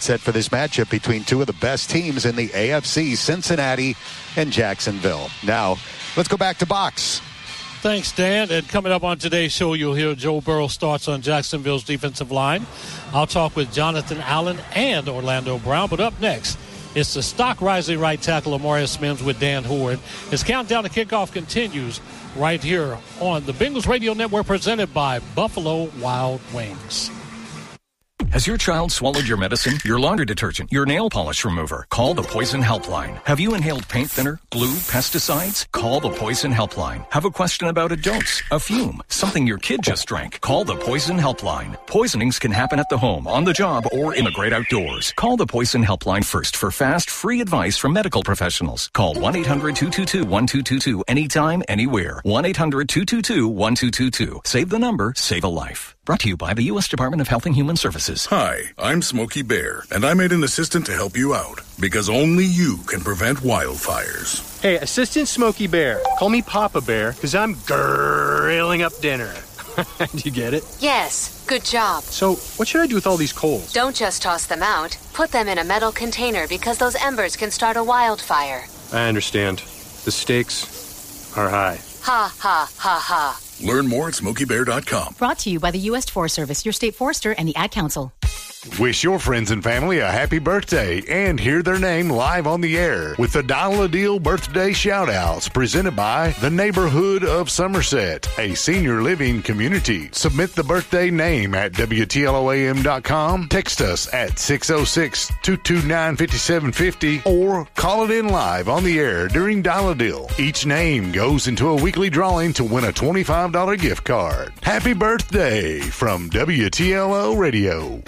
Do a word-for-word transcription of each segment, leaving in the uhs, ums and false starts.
set for this matchup between two of the best teams in the A F C, Cincinnati and Jacksonville. Now, let's go back to Box. Thanks, Dan. And coming up on today's show, you'll hear Joe Burrow's thoughts on Jacksonville's defensive line. I'll talk with Jonathan Allen and Orlando Brown. But up next, it's the stock rising right tackle Amarius Mims with Dan Horde. His countdown to kickoff continues right here on the Bengals Radio Network, presented by Buffalo Wild Wings. Has your child swallowed your medicine, your laundry detergent, your nail polish remover? Call the Poison Helpline. Have you inhaled paint thinner, glue, pesticides? Call the Poison Helpline. Have a question about a dose, a fume, something your kid just drank? Call the Poison Helpline. Poisonings can happen at the home, on the job, or in the great outdoors. Call the Poison Helpline first for fast, free advice from medical professionals. Call one eight hundred two two two one two two two anytime, anywhere. one eight hundred two two two one two two two. Save the number, save a life. Brought to you by the U S Department of Health and Human Services. Hi, I'm Smokey Bear, and I made an assistant to help you out, because only you can prevent wildfires. Hey, Assistant Smokey Bear. Call me Papa Bear, because I'm grilling up dinner. Do you get it? Yes, good job. So, what should I do with all these coals? Don't just toss them out. Put them in a metal container, because those embers can start a wildfire. I understand. The stakes are high. Ha, ha, ha, ha. Learn more at smokey bear dot com. Brought to you by the U S Forest Service, your state forester, and the Ad Council. Wish your friends and family a happy birthday and hear their name live on the air with the Dial a Deal birthday shout-outs presented by the Neighborhood of Somerset, a senior living community. Submit the birthday name at W T L O A M dot com, text us at six oh six, two two nine, five seven five oh, or call it in live on the air during Dial a Deal. Each name goes into a weekly drawing to win a twenty-five dollars gift card. Happy birthday from W T L O Radio.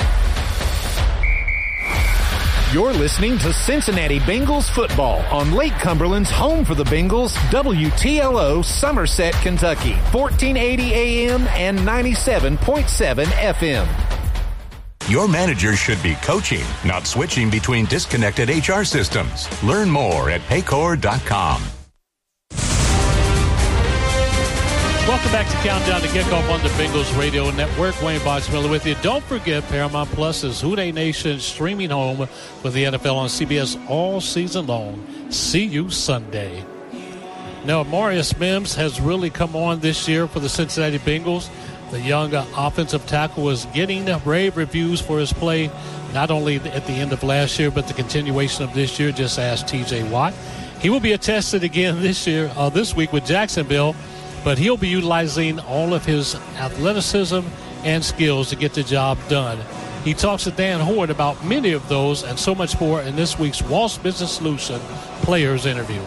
You're listening to Cincinnati Bengals football on Lake Cumberland's home for the Bengals, W T L O, Somerset, Kentucky, fourteen eighty A M and ninety-seven point seven F M. Your manager should be coaching, not switching between disconnected H R systems. Learn more at paycor dot com. Welcome back to Countdown to Kickoff on the Bengals Radio Network. Wayne Boxmiller with you. Don't forget, Paramount Plus is Houday Nation streaming home with the N F L on C B S all season long. See you Sunday. Now, Amarius Mims has really come on this year for the Cincinnati Bengals. The young uh, offensive tackle was getting rave reviews for his play, not only at the end of last year, but the continuation of this year. Just ask T J Watt. He will be tested again this year, uh, this week with Jacksonville. But he'll be utilizing all of his athleticism and skills to get the job done. He talks to Dan Horde about many of those and so much more in this week's Walsh Business Solution Players Interview.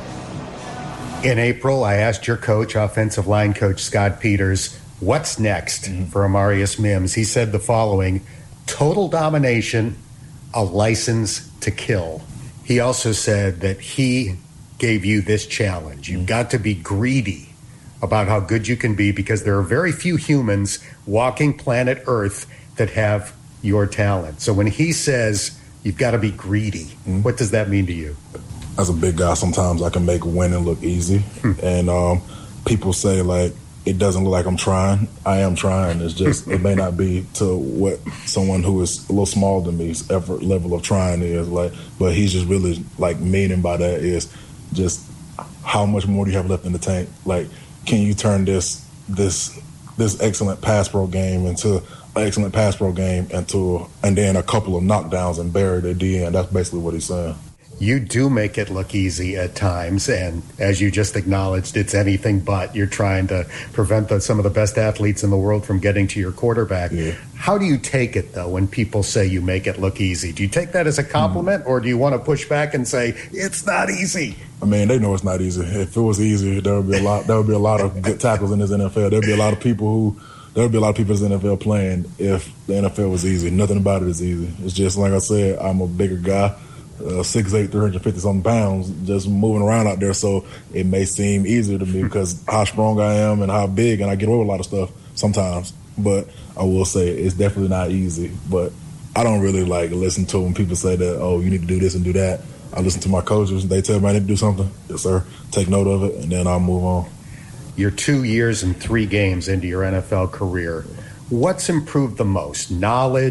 In April, I asked your coach, offensive line coach Scott Peters, what's next mm-hmm. for Amarius Mims? He said the following: total domination, a license to kill. He also said that he gave you this challenge. You've got to be greedy about how good you can be, because there are very few humans walking planet Earth that have your talent. So when he says you've got to be greedy, mm-hmm. what does that mean to you? As a big guy, sometimes I can make winning look easy. Hmm. And um, people say, like, it doesn't look like I'm trying. I am trying. It's just, it may not be to what someone who is a little smaller than me's effort level of trying is. Like, but he's just really, like, meaning by that is just how much more do you have left in the tank? Like, can you turn this this this excellent pass pro game into an excellent pass pro game into and then a couple of knockdowns and bury the D N? That's basically what he's saying. You do make it look easy at times, and as you just acknowledged, it's anything but. You're trying to prevent the, some of the best athletes in the world from getting to your quarterback. Yeah. How do you take it, though, when people say you make it look easy? Do you take that as a compliment, mm. or do you want to push back and say, it's not easy? I mean, they know it's not easy. If it was easy, there would be a lot there would be a lot of good tackles in this N F L. There would be a lot of people who there would be a lot of people in the N F L playing if the N F L was easy. Nothing about it is easy. It's just, like I said, I'm a bigger guy. Uh, six eight, three hundred fifty something pounds, just moving around out there. So it may seem easier to me because how strong I am and how big, and I get away with a lot of stuff sometimes. But I will say it's definitely not easy. But I don't really like listen to when people say that, oh, you need to do this and do that. I listen to my coaches. They tell me I need to do something. Yes, sir. Take note of it, and then I'll move on. You're two years and three games into your N F L career. What's improved the most? Knowledge,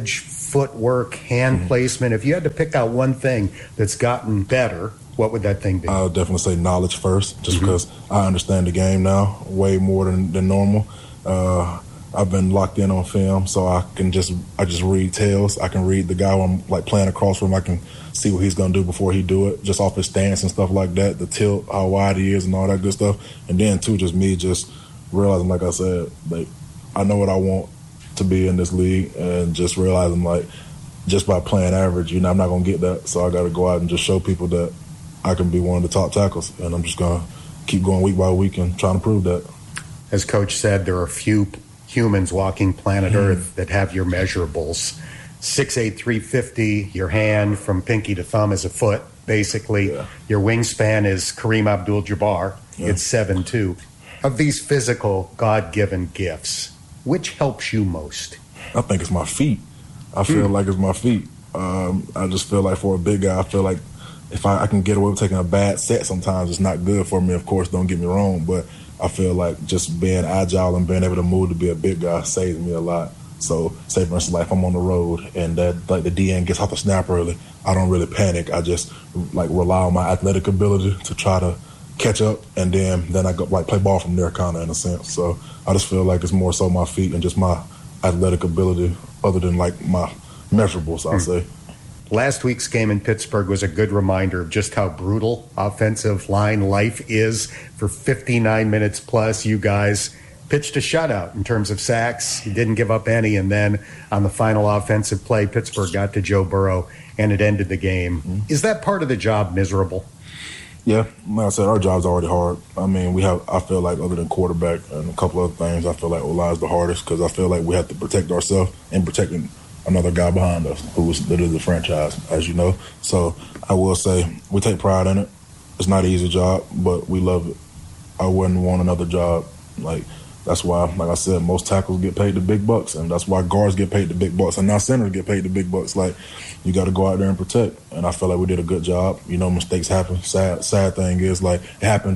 footwork, hand mm-hmm. placement. If you had to pick out one thing that's gotten better, what would that thing be? I'll definitely say knowledge first, just mm-hmm. because I understand the game now way more than, than normal. Uh, I've been locked in on film, so I can just I just read tells. I can read the guy when I'm like playing across from him. I can see what he's gonna do before he do it, just off his stance and stuff like that, the tilt, how wide he is, and all that good stuff. And then too, just me just realizing, like I said, like I know what I want to be in this league, and just realizing like just by playing average, you know, I'm not gonna get that. So I got to go out and just show people that I can be one of the top tackles, and I'm just gonna keep going week by week and trying to prove that. As Coach said, there are few humans walking planet mm-hmm. Earth that have your measurables. six eight, three fifty, your hand from pinky to thumb is a foot, basically. Yeah. Your wingspan is Kareem Abdul-Jabbar. Yeah. It's seven two. Of these physical, God-given gifts, which helps you most? I think it's my feet. I feel mm. like it's my feet. Um, I just feel like for a big guy, I feel like if I, I can get away with taking a bad set sometimes, it's not good for me, of course, don't get me wrong, but I feel like just being agile and being able to move to be a big guy saves me a lot. So, say for instance, like if I'm on the road and that like the D N gets off the snap early, I don't really panic. I just like rely on my athletic ability to try to catch up, and then then I go like play ball from there, kind of in a sense. So I just feel like it's more so my feet and just my athletic ability, other than like my measurables, I'll mm. say. Last week's game in Pittsburgh was a good reminder of just how brutal offensive line life is. For fifty-nine minutes plus, you guys pitched a shutout in terms of sacks. You didn't give up any, and then on the final offensive play, Pittsburgh got to Joe Burrow, and it ended the game. Mm-hmm. Is that part of the job miserable? Yeah, like I said, our job's already hard. I mean, we have. I feel like other than quarterback and a couple other things, I feel like O-line is the hardest because I feel like we have to protect ourselves and protecting another guy behind us who's literally the franchise, as you know. So I will say we take pride in it. It's not an easy job, but we love it. I wouldn't want another job. Like, that's why, like I said, most tackles get paid the big bucks, and that's why guards get paid the big bucks, and now centers get paid the big bucks. Like, you got to go out there and protect, and I feel like we did a good job. You know, mistakes happen. Sad, sad thing is, like, it happened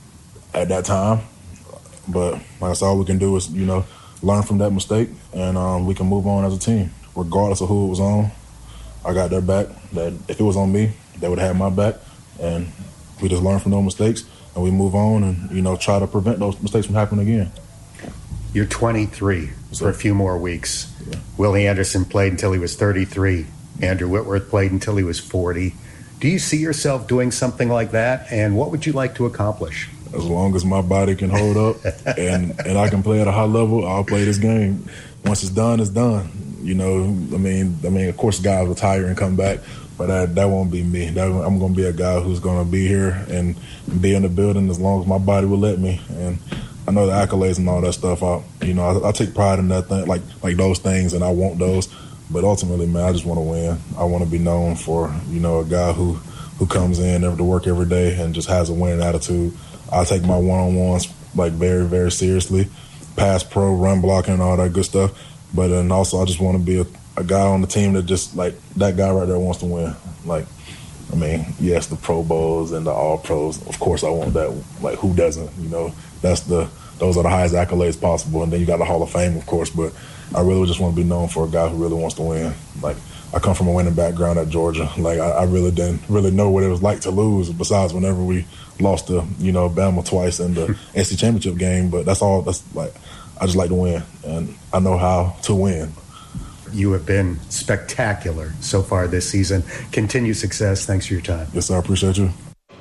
at that time, but like I said, all we can do is, you know, learn from that mistake, and um, we can move on as a team. Regardless of who it was on, I got their back. That if it was on me, they would have had my back, and we just learn from those mistakes, and we move on, and you know, try to prevent those mistakes from happening again. You're twenty-three so, for a few more weeks. Yeah. Willie Anderson played until he was thirty-three. Andrew Whitworth played until he was forty. Do you see yourself doing something like that, and what would you like to accomplish? As long as my body can hold up and, and I can play at a high level, I'll play this game. Once it's done, it's done. You know, I mean, I mean, of course, guys retire and come back, but that, that won't be me. That, I'm going to be a guy who's going to be here and be in the building as long as my body will let me. And I know the accolades and all that stuff. I, you know, I, I take pride in that thing, like like those things, and I want those. But ultimately, man, I just want to win. I want to be known for, you know, a guy who who comes in to work every day and just has a winning attitude. I take my one-on-ones like very, very seriously, pass pro, run blocking, and all that good stuff. But then also, I just want to be a, a guy on the team that just, like, that guy right there wants to win. Like, I mean, yes, the Pro Bowls and the All-Pros, of course I want that. Like, who doesn't, you know? That's the, those are the highest accolades possible. And then you got the Hall of Fame, of course. But I really just want to be known for a guy who really wants to win. Like, I come from a winning background at Georgia. Like, I, I really didn't really know what it was like to lose, besides whenever we lost to, you know, Bama twice in the N C championship game. But that's all, that's, like, I just like to win, and I know how to win. You have been spectacular so far this season. Continued success. Thanks for your time. Yes, sir. I appreciate you.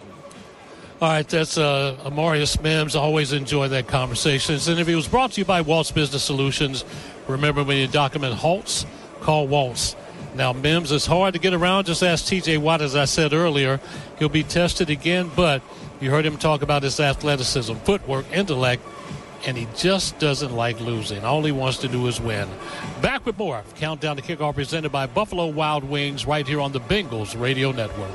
All right, that's uh, Amarius Mims. Always enjoy that conversation. This interview was brought to you by Waltz Business Solutions. Remember, when your document halts, call Waltz. Now, Mims is hard to get around. Just ask T J Watt, as I said earlier. He'll be tested again, but you heard him talk about his athleticism, footwork, intellect, and he just doesn't like losing. All he wants to do is win. Back with more. Countdown to Kickoff presented by Buffalo Wild Wings right here on the Bengals Radio Network.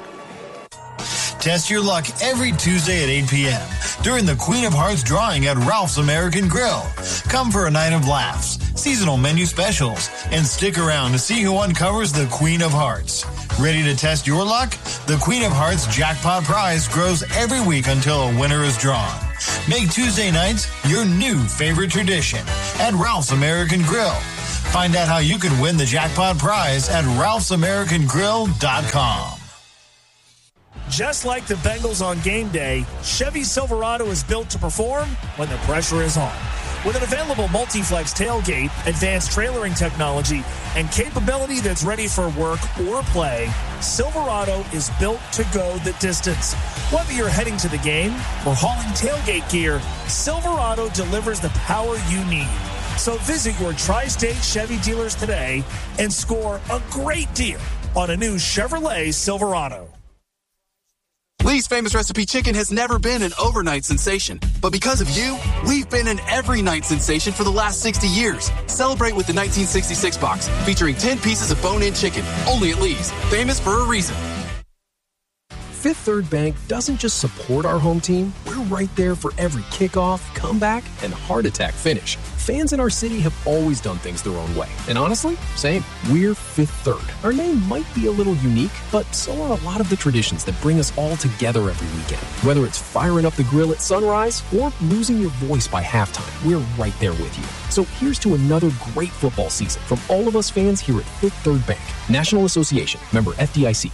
Test your luck every Tuesday at eight p.m. during the Queen of Hearts drawing at Ralph's American Grill. Come for a night of laughs, seasonal menu specials, and stick around to see who uncovers the Queen of Hearts. Ready to test your luck? The Queen of Hearts Jackpot Prize grows every week until a winner is drawn. Make Tuesday nights your new favorite tradition at Ralph's American Grill. Find out how you could win the jackpot prize at ralphs american grill dot com. Just like the Bengals on game day, Chevy Silverado is built to perform when the pressure is on. With an available multi-flex tailgate, advanced trailering technology, and capability that's ready for work or play, Silverado is built to go the distance. Whether you're heading to the game or hauling tailgate gear, Silverado delivers the power you need. So visit your Tri-State Chevy dealers today and score a great deal on a new Chevrolet Silverado. Lee's Famous Recipe Chicken has never been an overnight sensation. But because of you, we've been an every night sensation for the last sixty years. Celebrate with the nineteen sixty-six box, featuring ten pieces of bone-in chicken. Only at Lee's. Famous for a reason. Fifth Third Bank doesn't just support our home team. We're right there for every kickoff, comeback, and heart attack finish. Fans in our city have always done things their own way. And honestly, same. We're Fifth Third. Our name might be a little unique, but so are a lot of the traditions that bring us all together every weekend. Whether it's firing up the grill at sunrise or losing your voice by halftime, we're right there with you. So here's to another great football season from all of us fans here at Fifth Third Bank. National Association. Member F D I C.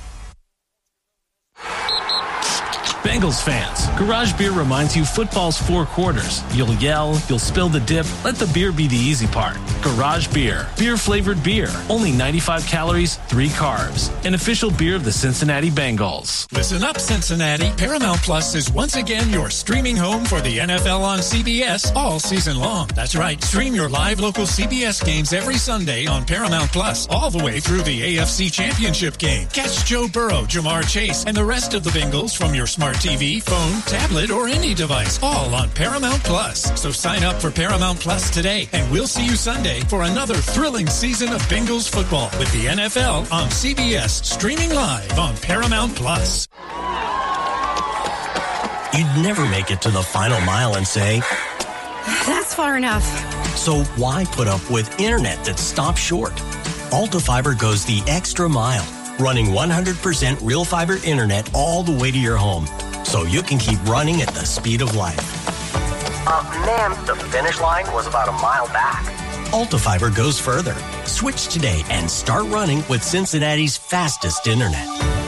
Bengals fans, Garage Beer reminds you football's four quarters. You'll yell, you'll spill the dip, let the beer be the easy part. Garage Beer, beer-flavored beer, only ninety-five calories, three carbs. An official beer of the Cincinnati Bengals. Listen up, Cincinnati. Paramount Plus is once again your streaming home for the N F L on C B S all season long. That's right, stream your live local C B S games every Sunday on Paramount Plus, all the way through the A F C Championship game. Catch Joe Burrow, Jamar Chase, and the rest of the Bengals from your smart T V, phone, tablet, or any device, all on Paramount Plus. So sign up for Paramount Plus today, and we'll see you Sunday for another thrilling season of Bengals football with the N F L on C B S, streaming live on Paramount Plus. You'd never make it to the final mile and say, that's far enough. So why put up with internet that stops short? AltaFiber goes the extra mile, running one hundred percent real fiber internet all the way to your home, so you can keep running at the speed of light. Uh, ma'am, the finish line was about a mile back. AltaFiber goes further. Switch today and start running with Cincinnati's fastest internet.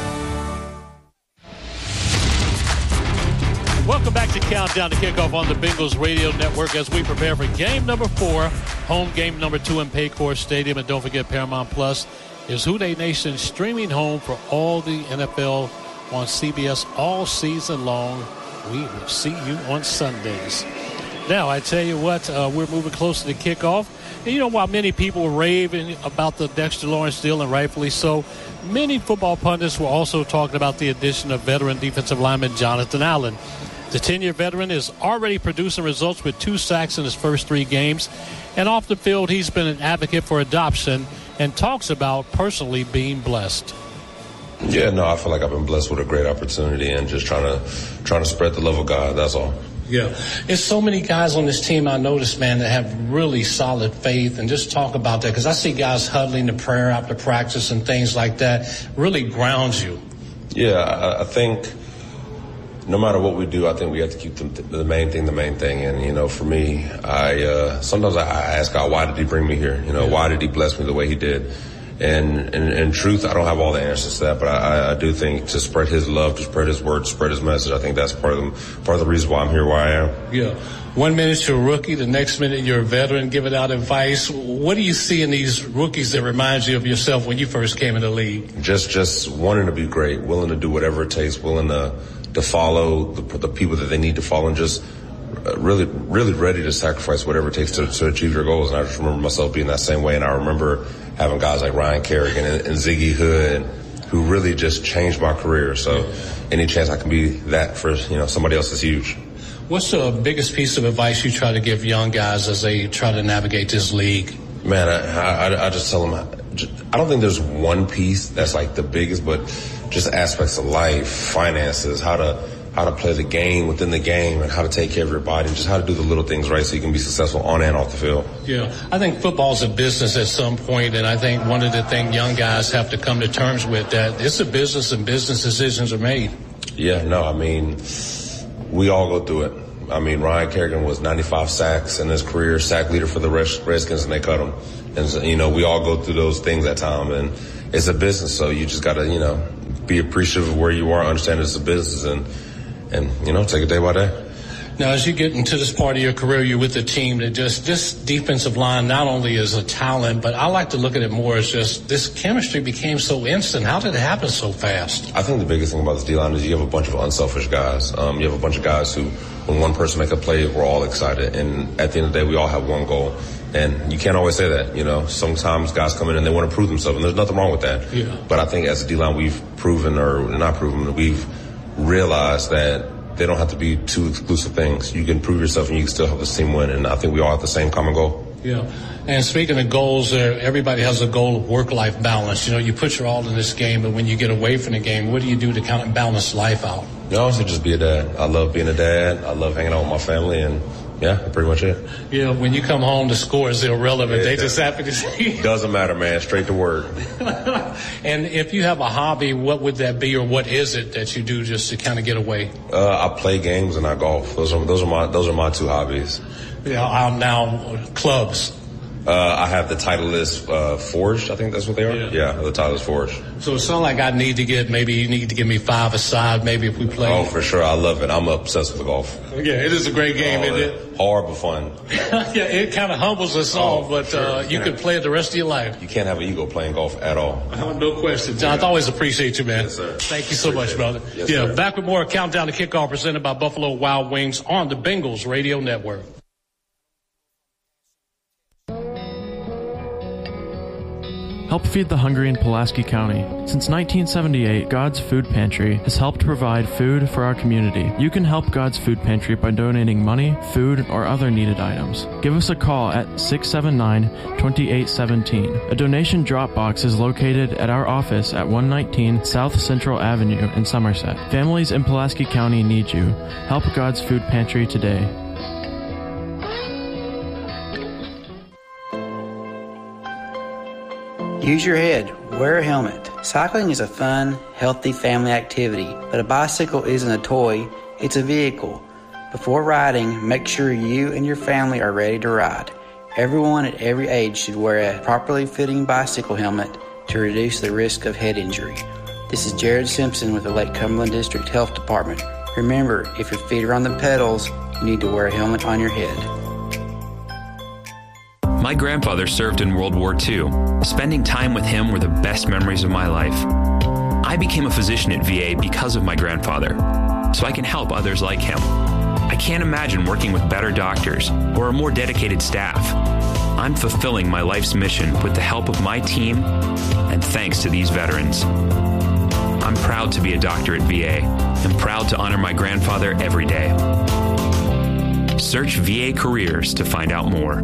Welcome back to Countdown to Kickoff on the Bengals Radio Network as we prepare for game number four, home game number two in Paycor Stadium. And don't forget, Paramount Plus is Who Dey Nation streaming home for all the N F L on C B S all season long. We will see you on Sundays. Now, I tell you what, uh, we're moving closer to kickoff. And you know, while many people were raving about the Dexter Lawrence deal, and rightfully so, many football pundits were also talking about the addition of veteran defensive lineman Jonathan Allen. The ten-year veteran is already producing results with two sacks in his first three games. And off the field, he's been an advocate for adoption and talks about personally being blessed. Yeah, no, I feel like I've been blessed with a great opportunity and just trying to trying to spread the love of God, that's all. Yeah. There's so many guys on this team I noticed, man, that have really solid faith, and just talk about that because I see guys huddling the prayer after practice and things like that. Really grounds you. Yeah, I, I think no matter what we do, I think we have to keep the, the main thing the main thing. And, you know, for me, I uh, sometimes I, I ask God, why did he bring me here? You know, yeah. Why did he bless me the way he did? And in truth, I don't have all the answers to that, but I, I do think to spread his love, to spread his word, to spread his message, I think that's part of the, part of the reason why I'm here where I am. Yeah. One minute you're a rookie, the next minute you're a veteran giving out advice. What do you see in these rookies that reminds you of yourself when you first came in the league? Just just wanting to be great, willing to do whatever it takes, willing to, to follow the, the people that they need to follow, and just really, really ready to sacrifice whatever it takes to, to achieve your goals. And I just remember myself being that same way, and I remember having guys like Ryan Kerrigan and, and Ziggy Hood who really just changed my career. So any chance I can be that for, you know, somebody else is huge. What's the biggest piece of advice you try to give young guys as they try to navigate this league? Man, I, I, I just tell them, I don't think there's one piece that's like the biggest, but just aspects of life, finances, how to how to play the game within the game, and how to take care of your body, and just how to do the little things right so you can be successful on and off the field. Yeah, I think football's a business at some point, and I think one of the things young guys have to come to terms with, that it's a business and business decisions are made. Yeah, no, I mean, we all go through it. I mean, Ryan Kerrigan was ninety-five sacks in his career, sack leader for the Redskins, and they cut him. And, you know, we all go through those things at times, and it's a business, so you just got to, you know, be appreciative of where you are, understand it's a business, and, and you know, take it day by day. Now, as you get into this part of your career, you're with a team that just, this defensive line not only is a talent, but I like to look at it more as just this chemistry became so instant. How did it happen so fast? I think the biggest thing about this D-line is you have a bunch of unselfish guys. Um, you have a bunch of guys who, when one person make a play, we're all excited. And at the end of the day, we all have one goal. And you can't always say that, you know. Sometimes guys come in and they want to prove themselves, and there's nothing wrong with that. Yeah. But I think as a D-line, we've proven, or not proven, we've realized that they don't have to be two exclusive things. You can prove yourself and you can still help this team win. And I think we all have the same common goal. Yeah. And speaking of goals, uh, everybody has a goal of work-life balance. You know, you put your all in this game, but when you get away from the game, what do you do to kind of balance life out? You know, honestly, just be a dad. I love being a dad. I love hanging out with my family, and yeah, that's pretty much it. Yeah, when you come home, the scores are irrelevant. Yeah, they just happy to see you. Doesn't matter, man. Straight to work. And if you have a hobby, what would that be, or what is it that you do just to kind of get away? Uh, I play games and I golf. Those are those are my those are my two hobbies. Yeah, I'm now clubs. Uh, I have the Titleist uh, Forged. I think that's what they are. Yeah, yeah the Titleist Forged. So it sounds like I need to get, maybe you need to give me five aside, maybe if we play. Oh, for sure. I love it. I'm obsessed with golf. Yeah, it is a great game, oh, isn't it? Hard but fun. Yeah, it kind of humbles us oh, all, but sure. uh, you, you could play it the rest of your life. You can't have an ego playing golf at all. Oh, no question. John, I always appreciate you, man. Yes, sir. Thank you so appreciate much, brother. Yes, yeah, sir. Back with more Countdown to Kickoff presented by Buffalo Wild Wings on the Bengals Radio Network. Help feed the hungry in Pulaski County. Since nineteen seventy-eight, God's Food Pantry has helped provide food for our community. You can help God's Food Pantry by donating money, food, or other needed items. Give us a call at six seven nine, two eight one seven. A donation drop box is located at our office at one nineteen South Central Avenue in Somerset. Families in Pulaski County need you. Help God's Food Pantry today. Use your head. Wear a helmet. Cycling is a fun, healthy family activity, but a bicycle isn't a toy, it's a vehicle. Before riding, make sure you and your family are ready to ride. Everyone at every age should wear a properly fitting bicycle helmet to reduce the risk of head injury. This is Jared Simpson with the Lake Cumberland District Health Department. Remember, if your feet are on the pedals, you need to wear a helmet on your head. My grandfather served in World War Two. Spending time with him were the best memories of my life. I became a physician at V A because of my grandfather, so I can help others like him. I can't imagine working with better doctors or a more dedicated staff. I'm fulfilling my life's mission with the help of my team and thanks to these veterans. I'm proud to be a doctor at V A and proud to honor my grandfather every day. Search V A Careers to find out more.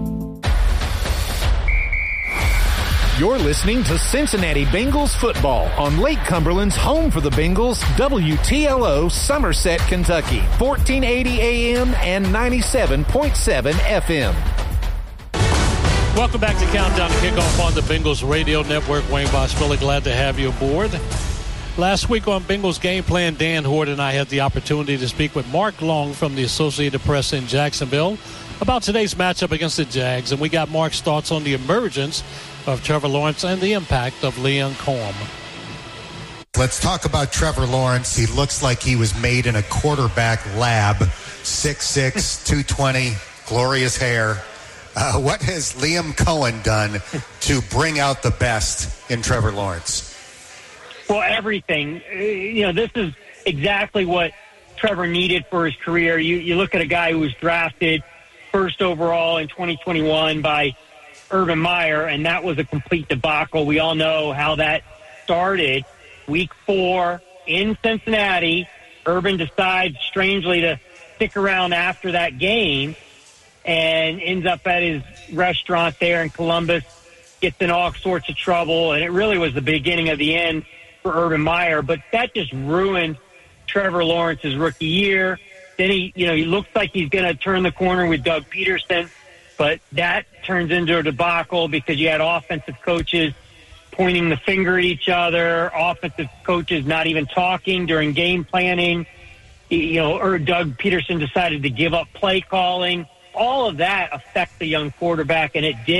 You're listening to Cincinnati Bengals football on Lake Cumberland's home for the Bengals, W T L O, Somerset, Kentucky, fourteen eighty A M and ninety-seven point seven F M. Welcome back to Countdown to Kickoff on the Bengals Radio Network. Wayne Bosch, really glad to have you aboard. Last week on Bengals Game Plan, Dan Hoard and I had the opportunity to speak with Mark Long from the Associated Press in Jacksonville about today's matchup against the Jags, and we got Mark's thoughts on the emergence of Trevor Lawrence and the impact of Liam Cohen. Let's talk about Trevor Lawrence. He looks like he was made in a quarterback lab. six six, two twenty, glorious hair. Uh, what has Liam Cohen done to bring out the best in Trevor Lawrence? Well, everything. You know, this is exactly what Trevor needed for his career. You, you look at a guy who was drafted first overall in twenty twenty-one by Urban Meyer, and that was a complete debacle. We all know how that started. Week four in Cincinnati, Urban decides strangely to stick around after that game and ends up at his restaurant there in Columbus, gets in all sorts of trouble, and it really was the beginning of the end for Urban Meyer. But that just ruined Trevor Lawrence's rookie year. Then he, you know, he looks like he's going to turn the corner with Doug Peterson, but that turns into a debacle because you had offensive coaches pointing the finger at each other, offensive coaches not even talking during game planning. You know, or Doug Peterson decided to give up play calling. All of that affects the young quarterback, and it did.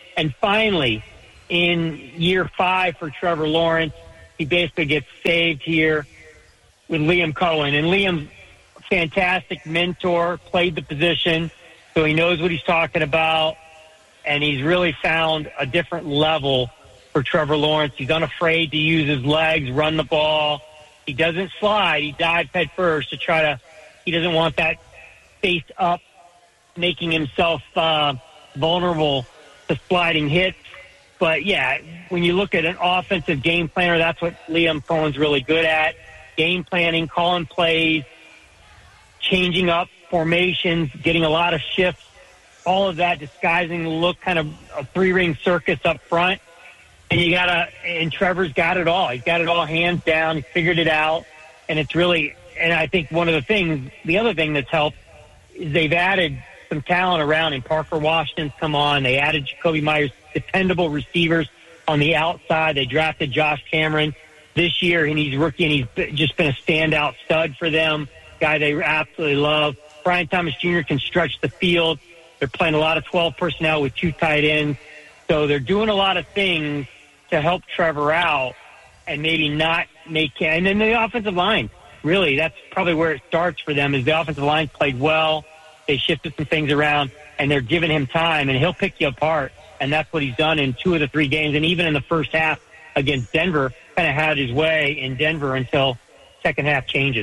And finally, in year five for Trevor Lawrence, he basically gets saved here with Liam Cohen. And Liam's a fantastic mentor, played the position, so he knows what he's talking about, and he's really found a different level for Trevor Lawrence. He's unafraid to use his legs, run the ball. He doesn't slide. He dives head first to try to – he doesn't want that face up, making himself uh, vulnerable to sliding hits. But, yeah, when you look at an offensive game planner, that's what Liam Cohen's really good at. Game planning, calling plays, changing up formations, getting a lot of shifts, all of that disguising the look, kind of a three-ring circus up front. And you gotta, and Trevor's got it all. He's got it all hands down. He figured it out. And it's really, and I think one of the things, the other thing that's helped is they've added some talent around him. Parker Washington's come on. They added Jacoby Myers, dependable receivers on the outside. They drafted Josh Cameron this year, and he's rookie, and he's just been a standout stud for them, guy they absolutely love. Brian Thomas Junior can stretch the field. They're playing a lot of twelve personnel with two tight ends. So they're doing a lot of things to help Trevor out and maybe not make – and then the offensive line, really, that's probably where it starts for them, is the offensive line played well. They shifted some things around, and they're giving him time, and he'll pick you apart. And that's what he's done in two of the three games. And even in the first half against Denver, kind of had his way in Denver until second half changes.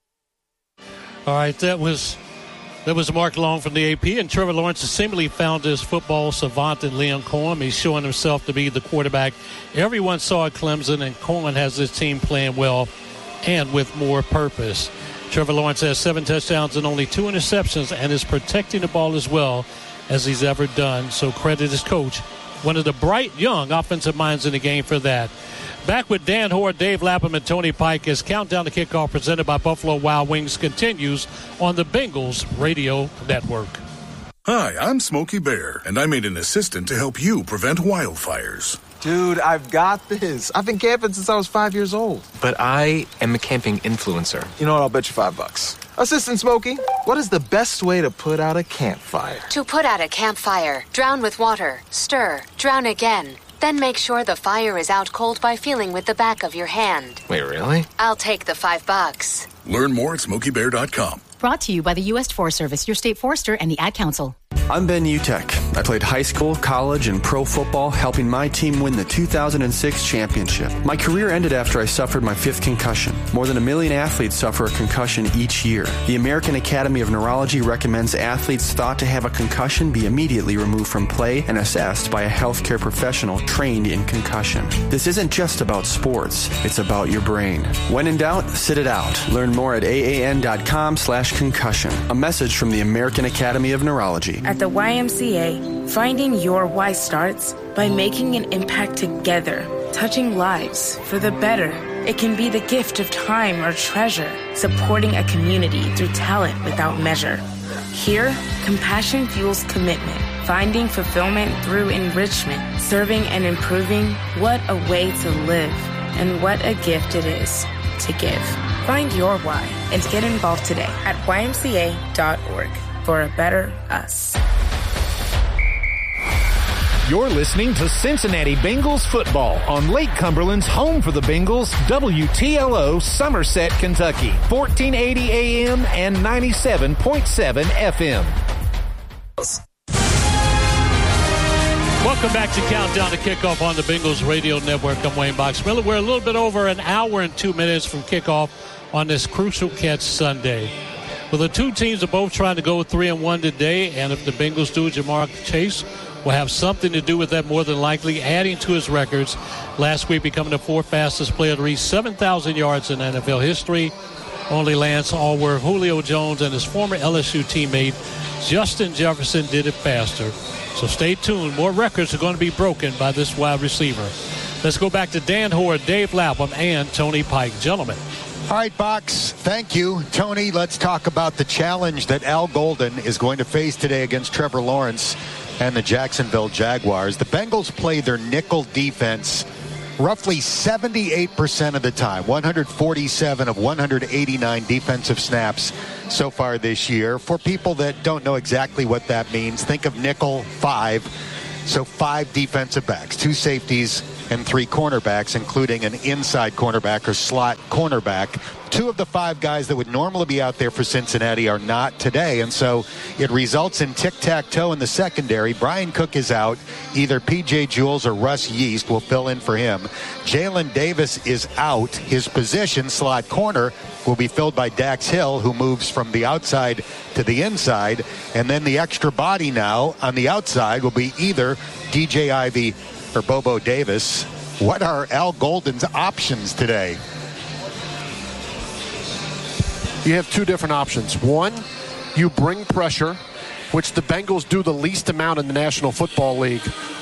All right, that was that was Mark Long from the A P. And Trevor Lawrence has seemingly found his football savant in Liam Cohen. He's showing himself to be the quarterback everyone saw at Clemson, and Cohen has his team playing well and with more purpose. Trevor Lawrence has seven touchdowns and only two interceptions and is protecting the ball as well as he's ever done. So credit his coach, one of the bright young offensive minds in the game, for that. Back with Dan Hoare, Dave Lapham, and Tony Pike as Countdown to Kickoff presented by Buffalo Wild Wings continues on the Bengals Radio Network. Hi, I'm Smokey Bear, and I made an assistant to help you prevent wildfires. Dude, I've got this. I've been camping since I was five years old. But I am a camping influencer. You know what? I'll bet you five bucks. Assistant Smokey, what is the best way to put out a campfire? To put out a campfire, drown with water, stir, drown again. Then make sure the fire is out cold by feeling with the back of your hand. Wait, really? I'll take the five bucks. Learn more at smokey bear dot com. Brought to you by the U S Forest Service, your state forester, and the Ad Council. I'm Ben Utek. I played high school, college, and pro football, helping my team win the two thousand six championship. My career ended after I suffered my fifth concussion. More than a million athletes suffer a concussion each year. The American Academy of Neurology recommends athletes thought to have a concussion be immediately removed from play and assessed by a healthcare professional trained in concussion. This isn't just about sports, it's about your brain. When in doubt, sit it out. Learn more at A A N dot com slash concussion. A message from the American Academy of Neurology. At the Y M C A, finding your why starts by making an impact together, touching lives for the better. It can be the gift of time or treasure, supporting a community through talent without measure. Here, compassion fuels commitment, finding fulfillment through enrichment, serving and improving. What a way to live, and what a gift it is to give. Find your why and get involved today at Y M C A dot org for a better us. You're listening to Cincinnati Bengals football on Lake Cumberland's home for the Bengals, W T L O, Somerset, Kentucky, fourteen eighty A M and ninety-seven point seven F M. Welcome back to Countdown to Kickoff on the Bengals Radio Network. I'm Wayne Boxmiller. We're a little bit over an hour and two minutes from kickoff on this Crucial Catch Sunday. Well, the two teams are both trying to go three and one today, and if the Bengals do, Jamar Chase will have something to do with that, more than likely, adding to his records. Last week, becoming the fourth fastest player to reach seven thousand yards in N F L history. Only Lance Allworth, Julio Jones, and his former L S U teammate Justin Jefferson did it faster. So stay tuned. More records are going to be broken by this wide receiver. Let's go back to Dan Hoare, Dave Lapham, and Tony Pike. Gentlemen. All right, Box, thank you. Tony, let's talk about the challenge that Al Golden is going to face today against Trevor Lawrence and the Jacksonville Jaguars. The Bengals play their nickel defense roughly seventy-eight percent of the time, one hundred forty-seven of one hundred eighty-nine defensive snaps so far this year. For people that don't know exactly what that means, think of nickel five. So five defensive backs, two safeties, and three cornerbacks, including an inside cornerback or slot cornerback. Two of the five guys that would normally be out there for Cincinnati are not today, and so it results in tic-tac-toe in the secondary. Brian Cook is out. Either P J Jules or Russ Yeast will fill in for him. Jalen Davis is out. His position, slot corner, will be filled by Dax Hill, who moves from the outside to the inside. And then the extra body now on the outside will be either D J Ivey or Bobo Davis. What are Al Golden's options today? You have two different options. One, you bring pressure, which the Bengals do the least amount in the National Football League,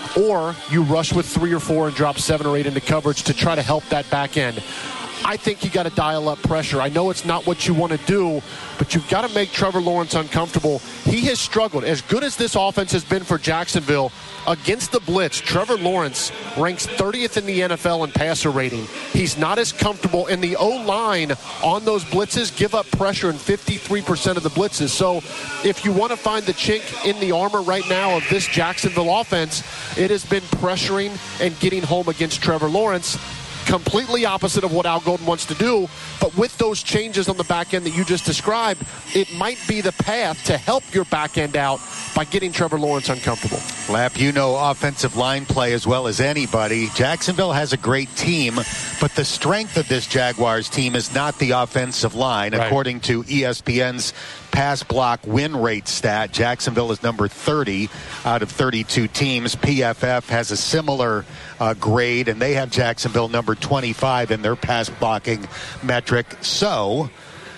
or you rush with three or four and drop seven or eight into coverage to try to help that back end. I think you got to dial up pressure. I know it's not what you want to do, but you've got to make Trevor Lawrence uncomfortable. He has struggled. As good as this offense has been for Jacksonville, against the blitz, Trevor Lawrence ranks thirtieth in the N F L in passer rating. He's not as comfortable, and the O-line on those blitzes give up pressure in fifty-three percent of the blitzes. So if you want to find the chink in the armor right now of this Jacksonville offense, it has been pressuring and getting home against Trevor Lawrence. Completely opposite of what Al Golden wants to do, but with those changes on the back end that you just described, it might be the path to help your back end out by getting Trevor Lawrence uncomfortable. Lap, you know offensive line play as well as anybody. Jacksonville has a great team, but the strength of this Jaguars team is not the offensive line. Right. According to E S P N's pass block win rate stat, Jacksonville is number thirty out of thirty-two teams. P F F has a similar uh, grade, and they have Jacksonville number twenty-five in their pass blocking metric. So,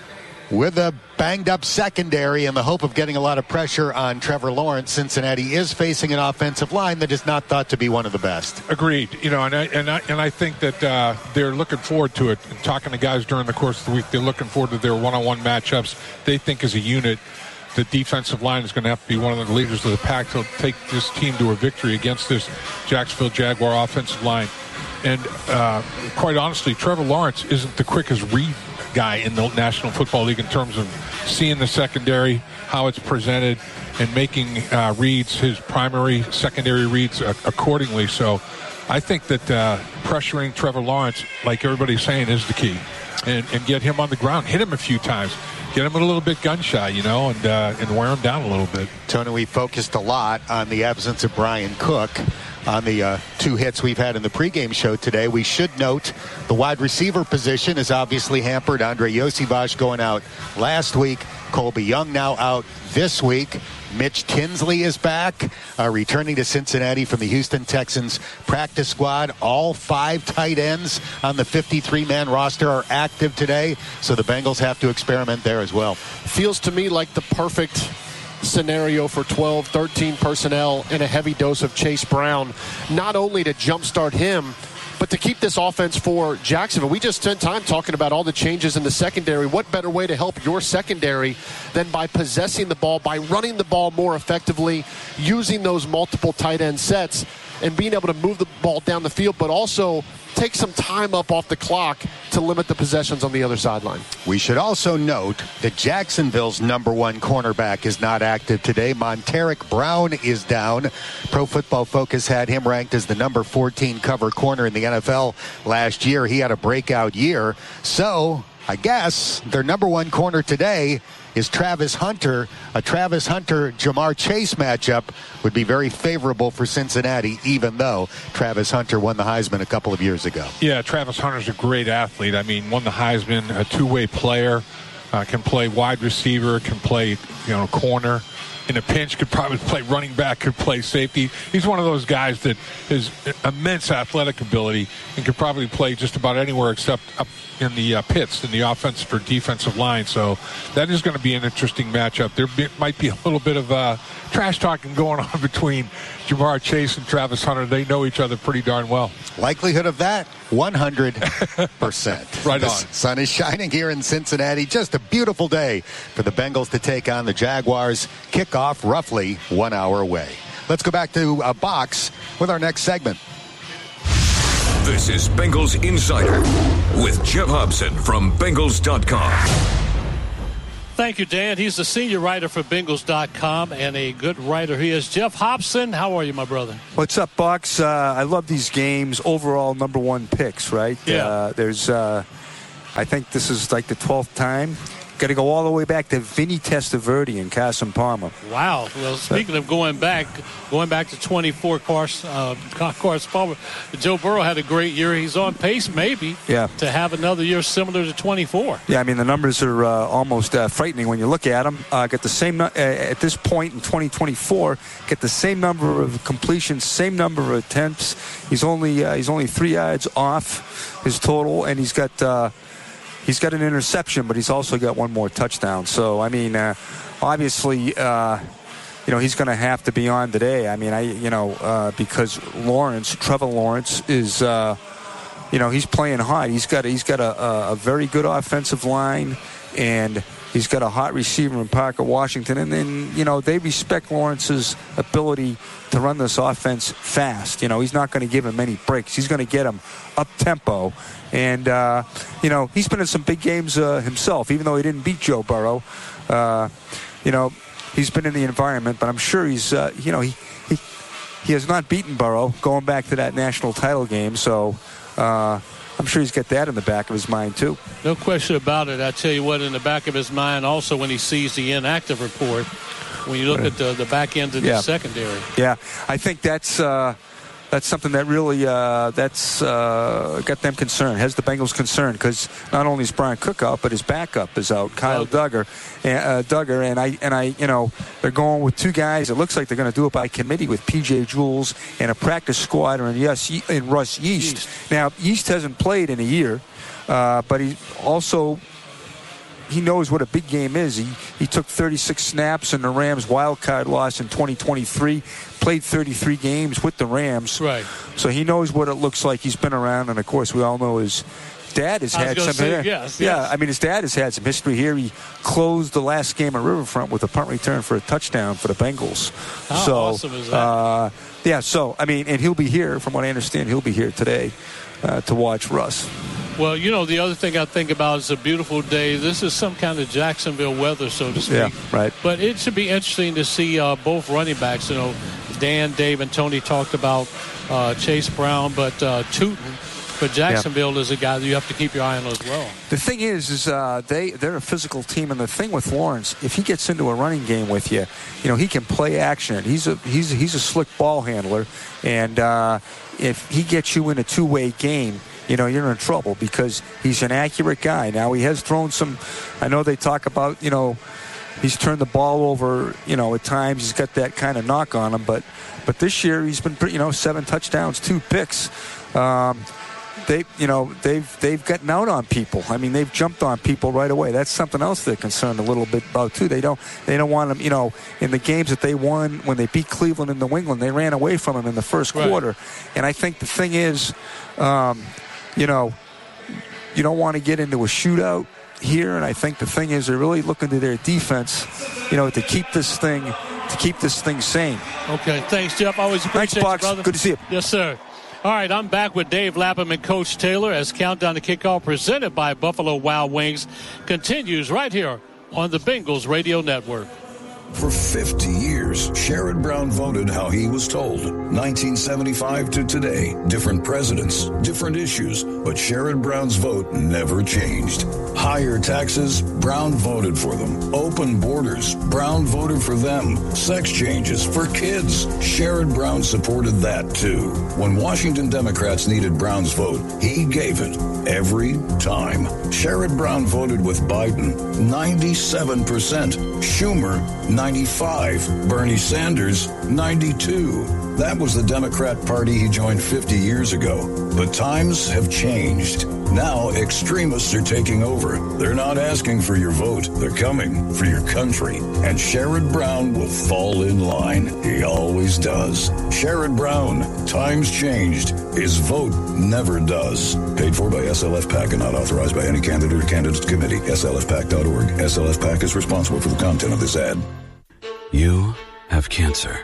with a banged-up secondary and the hope of getting a lot of pressure on Trevor Lawrence, Cincinnati is facing an offensive line that is not thought to be one of the best. Agreed. You know, and I and I, and I think that uh, they're looking forward to it. And talking to guys during the course of the week, they're looking forward to their one-on-one matchups. They think as a unit, the defensive line is going to have to be one of the leaders of the pack to take this team to a victory against this Jacksonville Jaguar offensive line. And uh, quite honestly, Trevor Lawrence isn't the quickest read guy in the National Football League in terms of seeing the secondary, how it's presented, and making uh, reads, his primary, secondary reads uh, accordingly. So I think that uh, pressuring Trevor Lawrence, like everybody's saying, is the key. And, and get him on the ground, hit him a few times, get him a little bit gun shy, you know, and, uh, and wear him down a little bit. Tony, we focused a lot on the absence of Brian Cook on the uh, two hits we've had in the pregame show today. We should note the wide receiver position is obviously hampered. Andre Yosivas going out last week. Colby Young now out this week. Mitch Tinsley is back, uh, returning to Cincinnati from the Houston Texans practice squad. All five tight ends on the fifty-three man roster are active today, so the Bengals have to experiment there as well. Feels to me like the perfect scenario for twelve, thirteen personnel and a heavy dose of Chase Brown, not only to jumpstart him, but to keep this offense for Jacksonville. We just spent time talking about all the changes in the secondary. What better way to help your secondary than by possessing the ball, by running the ball more effectively, using those multiple tight end sets, and being able to move the ball down the field, but also take some time up off the clock to limit the possessions on the other sideline. We should also note that Jacksonville's number one cornerback is not active today. Monteric Brown is down. Pro Football Focus had him ranked as the number fourteen cover corner in the N F L last year. He had a breakout year. So I guess their number one corner today is Travis Hunter. A Travis Hunter-Jamar Chase matchup would be very favorable for Cincinnati, even though Travis Hunter won the Heisman a couple of years ago. Yeah, Travis Hunter's a great athlete. I mean, won the Heisman, a two-way player, uh, can play wide receiver, can play, you know, corner. In a pinch, could probably play running back, could play safety. He's one of those guys that has immense athletic ability and could probably play just about anywhere except up in the uh, pits, in the offensive or defensive line. So that is going to be an interesting matchup. There be, might be a little bit of uh, trash talking going on between Jamar Chase and Travis Hunter. They know each other pretty darn well. Likelihood of that, one hundred percent. Right the on. Sun is shining here in Cincinnati. Just a beautiful day for the Bengals to take on the Jaguars. Kickoff roughly one hour away. Let's go back to a box with our next segment. This is Bengals Insider with Jeff Hobson from Bengals dot com. Thank you, Dan. He's the senior writer for Bengals dot com and a good writer he is. Jeff Hobson, how are you, my brother? What's up, Bucks? Uh, I love these games. Overall, number one picks, right? Yeah. Uh, there's, uh, I think this is like the twelfth time. Got to go all the way back to Vinny Testaverde and Carson Palmer. Wow. Well, speaking of going back, going back to twenty-four, Carson, uh, Carson Palmer, Joe Burrow had a great year. He's on pace, maybe, yeah. to have another year similar to twenty-four. Yeah, I mean, the numbers are uh, almost uh, frightening when you look at them. Uh, get the same uh, at this point in twenty twenty-four. Get the same number of completions, same number of attempts. He's only uh, he's only three yards off his total, and he's got. Uh, He's got an interception, but he's also got one more touchdown. So, I mean, uh, obviously, uh, you know, he's going to have to be on today. I mean, I, you know, uh, because Lawrence, Trevor Lawrence, is, uh, you know, he's playing hard. He's got he's got a, a very good offensive line, and he's got a hot receiver in Parker Washington. And then, you know, they respect Lawrence's ability to run this offense fast. You know, he's not going to give him any breaks. He's going to get him up tempo. And, uh, you know, he's been in some big games uh, himself, even though he didn't beat Joe Burrow. Uh, you know, he's been in the environment, but I'm sure he's, uh, you know, he, he he has not beaten Burrow going back to that national title game. So uh, I'm sure he's got that in the back of his mind, too. No question about it. I tell you what, in the back of his mind, also when he sees the inactive report, when you look at the, the back end of the yeah. secondary. Yeah, I think that's uh, that's something that really uh, that's uh, got them concerned, has the Bengals concerned, because not only is Brian Cook out, but his backup is out, Kyle oh. Duggar, and, uh, Duggar, and I and I, you know, they're going with two guys. It looks like they're going to do it by committee with P J Jules and a practice squad and yes, and Russ Yeast. Yeast. Now Yeast hasn't played in a year, uh, but he also. He knows what a big game is. He he took thirty-six snaps in the Rams wild card loss in twenty twenty-three, played thirty-three games with the Rams. Right. So he knows what it looks like. He's been around, and of course we all know his dad has had some. Say, yes, yeah, yes. I mean his dad has had some history here. He closed the last game at Riverfront with a punt return for a touchdown for the Bengals. How so, awesome is that? Uh, yeah. So I mean, and he'll be here. From what I understand, he'll be here today uh, to watch Russ. Well, you know, the other thing I think about is a beautiful day. This is some kind of Jacksonville weather, so to speak. Yeah, right. But it should be interesting to see uh, both running backs. You know, Dan, Dave, and Tony talked about uh, Chase Brown, but uh, Tootin for Jacksonville yeah. is a guy that you have to keep your eye on as well. The thing is, is uh, they, they're a physical team, and the thing with Lawrence, if he gets into a running game with you, you know, he can play action. He's a, he's, he's a slick ball handler, and uh, if he gets you in a two-way game, you know, you're in trouble because he's an accurate guy. Now, he has thrown some, I know they talk about, you know, he's turned the ball over, you know, at times. He's got that kind of knock on him. But but this year he's been, pretty, you know, seven touchdowns, two picks. Um, they, you know, they've they've gotten out on people. I mean, they've jumped on people right away. That's something else they're concerned a little bit about too. They don't they don't want them, you know, in the games that they won when they beat Cleveland and New England, they ran away from them in the first right. quarter. And I think the thing is, um, you know, you don't want to get into a shootout here, and I think the thing is they're really looking to their defense, you know, to keep this thing to keep this thing sane. Okay, thanks, Jeff. Always appreciate Thanks, Bucks. you, brother. Good to see you. Yes, sir. All right, I'm back with Dave Lapham and Coach Taylor as Countdown to Kickoff presented by Buffalo Wild Wings continues right here on the Bengals Radio Network. For fifty years, Sherrod Brown voted how he was told. nineteen seventy-five to today, different presidents, different issues, but Sherrod Brown's vote never changed. Higher taxes, Brown voted for them. Open borders, Brown voted for them. Sex changes for kids, Sherrod Brown supported that too. When Washington Democrats needed Brown's vote, he gave it every time. Sherrod Brown voted with Biden, ninety-seven percent. Schumer, ninety-five. Bernie Sanders, ninety-two. That was the Democrat Party he joined fifty years ago. But times have changed. Now extremists are taking over. They're not asking for your vote. They're coming for your country. And Sherrod Brown will fall in line. He always does. Sherrod Brown, times changed. His vote never does. Paid for by S L F PAC and not authorized by any candidate or candidates committee. S L F PAC dot org. S L F PAC is responsible for the content of this ad. You have cancer.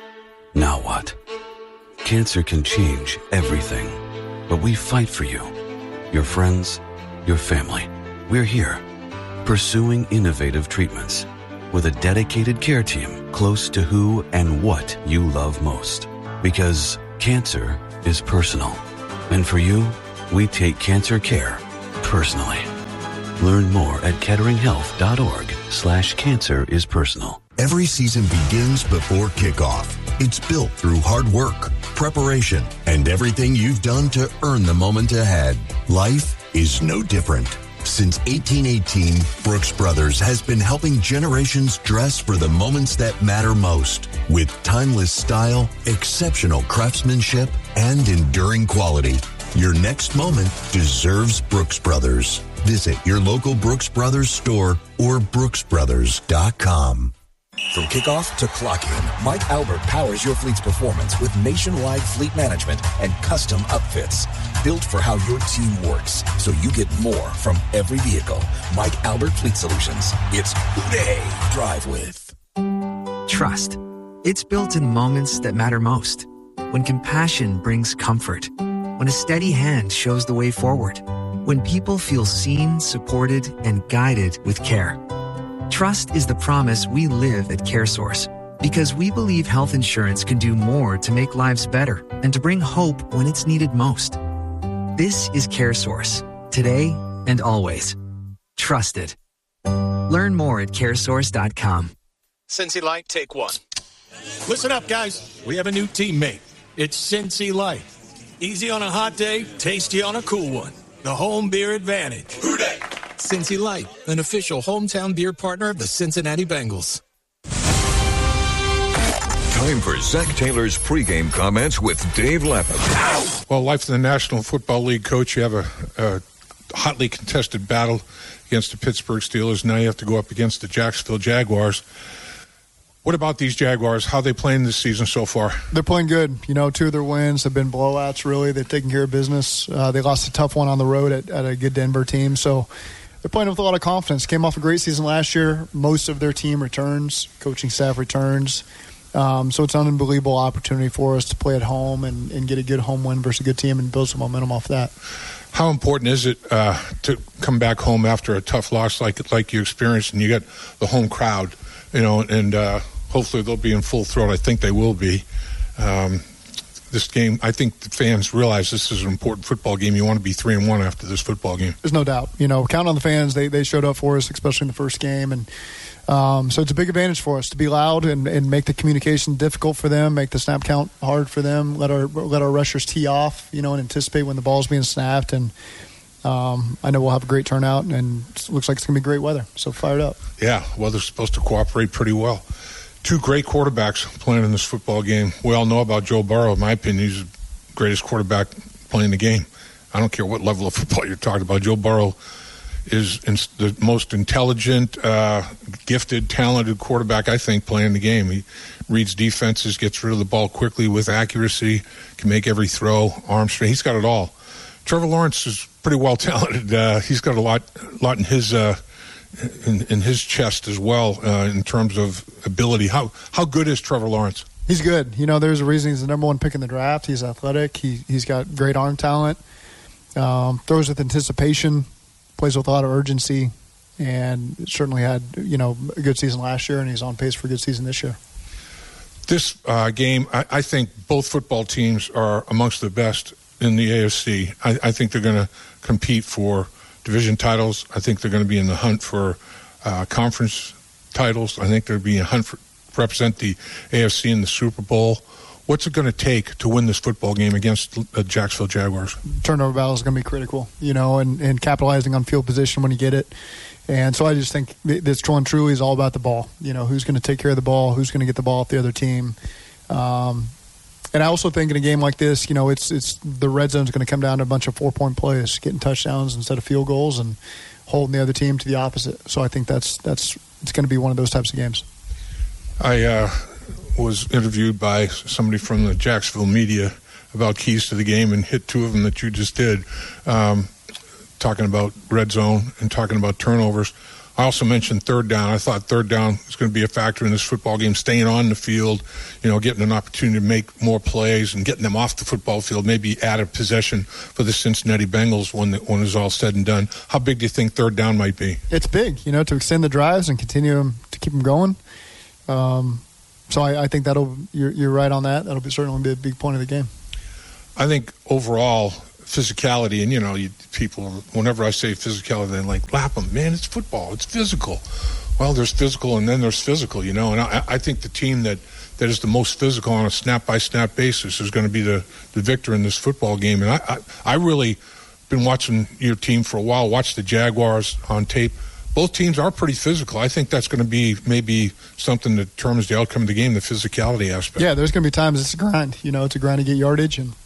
Now what? Cancer can change everything, but we fight for you, your friends, your family. We're here. pursuing innovative treatments with a dedicated care team close to who and what you love most. Because cancer is personal. And for you, we take cancer care personally. Learn more at ketteringhealth.org slash cancer is personal. Every season begins before kickoff. It's built through hard work, preparation, and everything you've done to earn the moment ahead. Life is no different. Since eighteen eighteen, Brooks Brothers has been helping generations dress for the moments that matter most. With timeless style, exceptional craftsmanship, and enduring quality. Your next moment deserves Brooks Brothers. Visit your local Brooks Brothers store or brooks brothers dot com. From kickoff to clock in, Mike Albert powers your fleet's performance with nationwide fleet management and custom upfits. Built for how your team works, so you get more from every vehicle. Mike Albert Fleet Solutions. It's who they drive with. Trust. It's built in moments that matter most. When compassion brings comfort. When a steady hand shows the way forward. When people feel seen, supported, and guided with care. Trust is the promise we live at CareSource because we believe health insurance can do more to make lives better and to bring hope when it's needed most. This is CareSource, today and always. Trusted. Learn more at care source dot com. Cincy Light, take one. Listen up, guys. We have a new teammate. It's Cincy Light. Easy on a hot day, tasty on a cool one. The home beer advantage. Who dey? Cincy Light, an official hometown beer partner of the Cincinnati Bengals. Time for Zach Taylor's pregame comments with Dave Lapham. Well, life in the National Football League, Coach, you have a, a hotly contested battle against the Pittsburgh Steelers. Now you have to go up against the Jacksonville Jaguars. What about these Jaguars? How are they playing this season so far? They're playing good. You know, two of their wins have been blowouts, really. They've taken care of business. Uh, they lost a tough one on the road at, at a good Denver team. So they're playing with a lot of confidence. Came off a great season last year. Most of their team returns. Coaching staff returns. Um, so it's an unbelievable opportunity for us to play at home and, and get a good home win versus a good team and build some momentum off that. How important is it uh, to come back home after a tough loss like like you experienced and you get the home crowd, you know, and uh, hopefully they'll be in full throat. I think they will be. Um, this game, I think the fans realize this is an important football game. You want to be three and one after this football game. There's no doubt. You know, count on the fans. They they showed up for us, especially in the first game, and um, so it's a big advantage for us to be loud and, and make the communication difficult for them, make the snap count hard for them, let our let our rushers tee off, you know, and anticipate when the ball's being snapped. And um, I know we'll have a great turnout, and it looks like it's going to be great weather. So fired up. Yeah, weather's supposed to cooperate pretty well. Two great quarterbacks playing in this football game. We all know about Joe Burrow. In my opinion, he's the greatest quarterback playing the game. I don't care what level of football you're talking about. Joe Burrow is the most intelligent, uh, gifted, talented quarterback, I think, playing the game. He reads defenses, gets rid of the ball quickly with accuracy, can make every throw, arm strength. He's got it all. Trevor Lawrence is pretty well talented. Uh, he's got a lot, lot in his uh, in, in his chest as well uh, in terms of ability. How how good is Trevor Lawrence? He's good. You know, there's a reason he's the number one pick in the draft. He's athletic. He he's got great arm talent. Um, throws with anticipation. Plays with a lot of urgency, and certainly had, you know, a good season last year, and he's on pace for a good season this year. This uh, game, I, I think both football teams are amongst the best in the A F C. I, I think they're going to compete for division titles. I think they're going to be in the hunt for uh, conference titles. I think they'll be in the hunt for represent the A F C in the Super Bowl. What's it going to take to win this football game against the Jacksonville Jaguars? Turnover battle is going to be critical, you know, and, and capitalizing on field position when you get it. And so I just think this truly and truly is all about the ball. You know, who's going to take care of the ball, who's going to get the ball off the other team. Um, and I also think in a game like this, you know, it's it's the red zone is going to come down to a bunch of four-point plays, getting touchdowns instead of field goals and holding the other team to the opposite. So I think that's that's it's going to be one of those types of games. I uh, was interviewed by somebody from the Jacksonville media about keys to the game and hit two of them that you just did, um, talking about red zone and talking about turnovers. I also mentioned third down. I thought third down was going to be a factor in this football game, staying on the field, you know, getting an opportunity to make more plays and getting them off the football field, maybe add a possession for the Cincinnati Bengals when, the, when it's all said and done. How big do you think third down might be? It's big, you know, to extend the drives and continue them, to keep them going. Um, so I, I think that'll, you're, you're right on that. That'll be certainly be a big point of the game. I think overall, physicality, and you know, you, people, whenever I say physicality, they're like, Lapham, man, it's football, it's physical. Well, there's physical and then there's physical, you know, and I, I think the team that, that is the most physical on a snap-by-snap basis is going to be the, the victor in this football game. And I, I, I really been watching your team for a while, watched the Jaguars on tape. Both teams are pretty physical. I think that's going to be maybe something that determines the outcome of the game, the physicality aspect. Yeah, there's going to be times it's a grind. You know, it's a grind to get yardage, and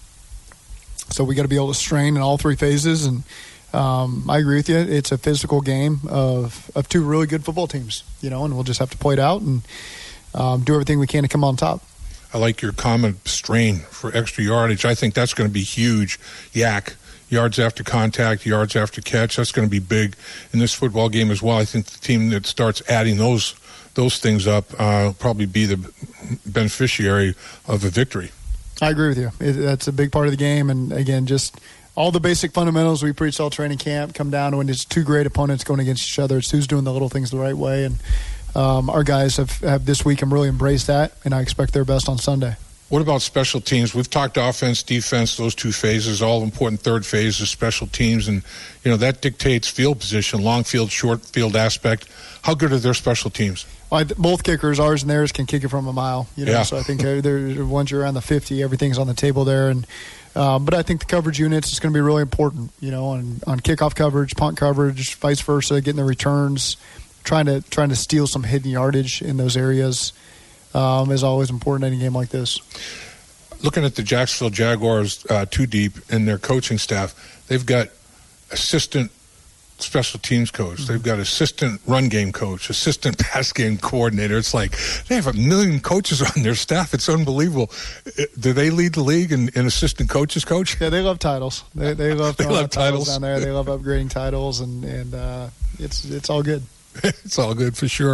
so we got to be able to strain in all three phases. And um, I agree with you. It's a physical game of, of two really good football teams, you know, and we'll just have to play it out and um, do everything we can to come on top. I like your comment, strain for extra yardage. I think that's going to be huge. Yak, yards after contact, yards after catch, that's going to be big in this football game as well. I think the team that starts adding those those things up uh, will probably be the beneficiary of a victory. I agree with you. It, that's a big part of the game. And, again, just all the basic fundamentals we preach all training camp come down to when it's two great opponents going against each other. It's who's doing the little things the right way. And um, our guys have, have this week and really embraced that, and I expect their best on Sunday. What about special teams? We've talked offense, defense, those two phases, all important third phase is special teams. And, you know, that dictates field position, long field, short field aspect. How good are their special teams? Well, both kickers, ours and theirs, can kick it from a mile. You know, yeah. So I think they're, once you're around the fifty, everything's on the table there. And um, but I think the coverage units is going to be really important. You know, on, on kickoff coverage, punt coverage, vice versa, getting the returns, trying to trying to steal some hidden yardage in those areas um, is always important in a game like this. Looking at the Jacksonville Jaguars, uh, too deep in their coaching staff, they've got assistant special teams coach. Mm-hmm. They've got assistant run game coach, assistant pass game coordinator. It's like they have a million coaches on their staff. It's unbelievable. Do they lead the league in, in assistant coaches coach? Yeah, they love titles. They, they love, they love titles. titles down there. They love upgrading titles, and, and uh, it's it's all good. It's all good for sure.